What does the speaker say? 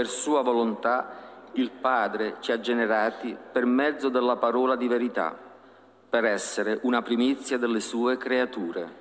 per sua volontà, il Padre ci ha generati per mezzo della parola di verità, per essere una primizia delle sue creature.